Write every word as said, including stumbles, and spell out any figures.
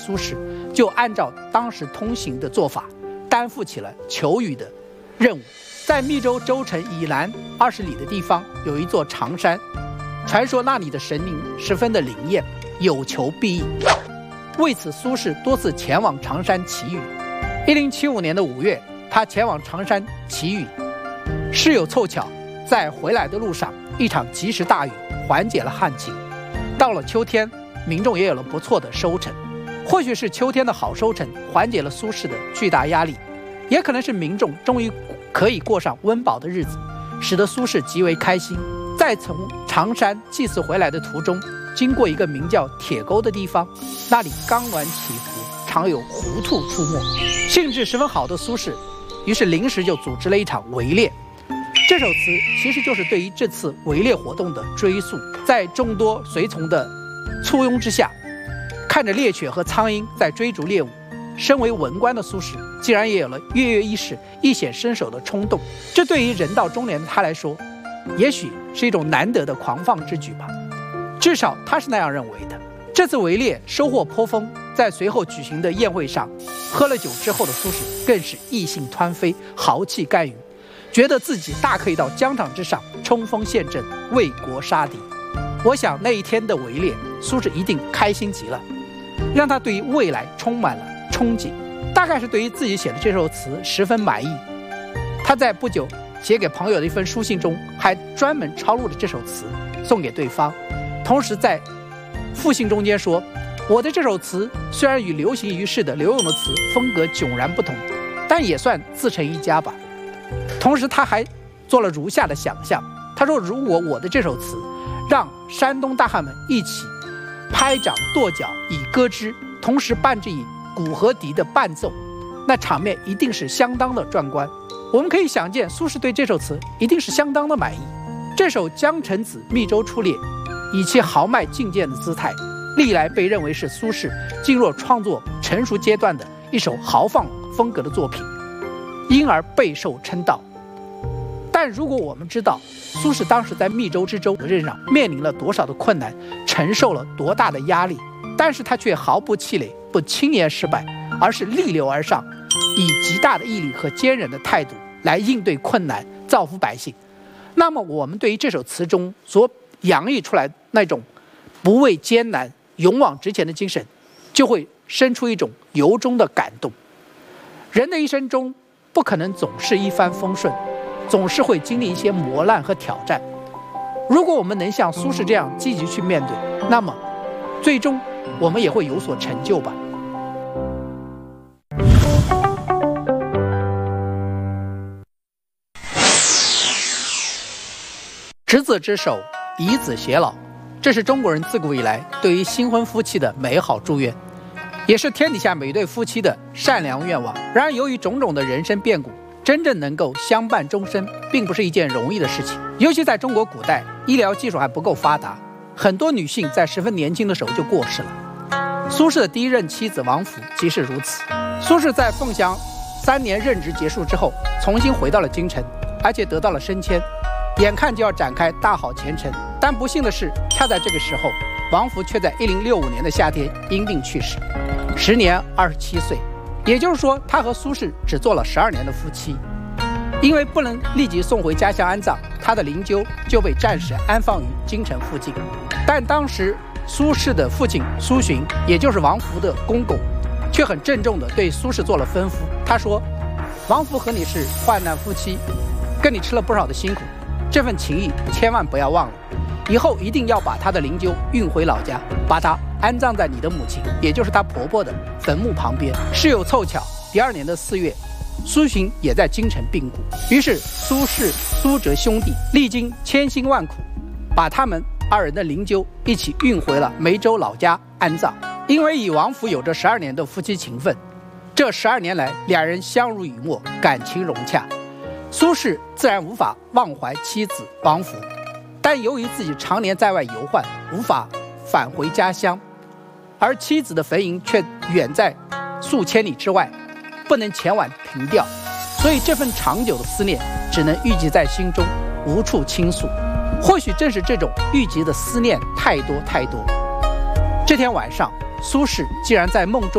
苏轼就按照当时通行的做法，担负起了求雨的任务。在密州州城以南二十里的地方，有一座长山，传说那里的神灵十分的灵验，有求必应。为此，苏轼多次前往长山祈雨。一零七五年的五月，他前往长山祈雨，事有凑巧，在回来的路上，一场及时大雨缓解了旱情。到了秋天，民众也有了不错的收成。或许是秋天的好收成缓解了苏轼的巨大压力，也可能是民众终于可以过上温饱的日子，使得苏轼极为开心。在从长山祭祀回来的途中，经过一个名叫铁沟的地方，那里冈峦起伏，常有狐兔出没。兴致十分好的苏轼，于是临时就组织了一场围猎。这首词其实就是对于这次围猎活动的追溯。在众多随从的簇拥之下，看着猎犬和苍鹰在追逐猎物，身为文官的苏轼竟然也有了跃跃欲试、一显身手的冲动。这对于人到中年的他来说，也许是一种难得的狂放之举吧，至少他是那样认为的。这次围猎收获颇丰，在随后举行的宴会上，喝了酒之后的苏轼更是意兴湍飞，豪气干云，觉得自己大可以到疆场之上冲锋陷阵，为国杀敌。我想那一天的围猎，苏轼一定开心极了，让他对于未来充满了憧憬，大概是对于自己写的这首词十分满意。他在不久写给朋友的一封书信中，还专门抄录了这首词送给对方，同时在复信中间说，我的这首词虽然与流行于世的刘永的词风格迥然不同，但也算自成一家吧。同时他还做了如下的想象，他说，如果我的这首词让山东大汉们一起拍掌跺脚以歌之，同时伴着以鼓和笛的伴奏，那场面一定是相当的壮观。我们可以想见，苏轼对这首词一定是相当的满意。这首《江城子·密州出猎》，以其豪迈进谏的姿态，历来被认为是苏轼进入创作成熟阶段的一首豪放风格的作品，因而备受称道。但如果我们知道苏轼当时在密州之州责任上面临了多少的困难，承受了多大的压力，但是他却毫不气馁，不轻言失败，而是逆流而上，以极大的毅力和坚韧的态度来应对困难，造福百姓。那么我们对于这首词中所洋溢出来那种不畏艰难、勇往直前的精神，就会生出一种由衷的感动。人的一生中不可能总是一帆风顺，总是会经历一些磨难和挑战。如果我们能像苏轼这样积极去面对，那么最终我们也会有所成就吧。执子之手，以子偕老，这是中国人自古以来对于新婚夫妻的美好祝愿，也是天底下每对夫妻的善良愿望。然而由于种种的人生变故，真正能够相伴终身并不是一件容易的事情。尤其在中国古代，医疗技术还不够发达，很多女性在十分年轻的时候就过世了。苏轼的第一任妻子王弗即是如此。苏轼在凤翔三年任职结束之后，重新回到了京城，而且得到了升迁，眼看就要展开大好前程。但不幸的是，恰在这个时候，王弗却在一零六五年的夏天因病去世，时年二十七岁。也就是说，他和苏轼只做了十二年的夫妻。因为不能立即送回家乡安葬，他的灵柩就被暂时安放于京城附近。但当时苏轼的父亲苏洵，也就是王弗的公公，却很郑重地对苏轼做了吩咐。他说，王弗和你是患难夫妻，跟你吃了不少的辛苦，这份情谊千万不要忘了，以后一定要把他的灵柩运回老家，把他安葬在你的母亲，也就是他婆婆的坟墓旁边。事有凑巧，第二年的四月，苏洵也在京城病故，于是苏轼、苏辙兄弟历经千辛万苦，把他们二人的灵柩一起运回了梅州老家安葬。因为与王弗有着十二年的夫妻情分，这十二年来两人相濡以沫，感情融洽。苏轼自然无法忘怀妻子王弗，但由于自己常年在外游宦，无法返回家乡，而妻子的坟茔却远在数千里之外，不能前往凭吊，所以这份长久的思念只能郁积在心中，无处倾诉。或许正是这种郁积的思念太多太多，这天晚上，苏轼竟然在梦中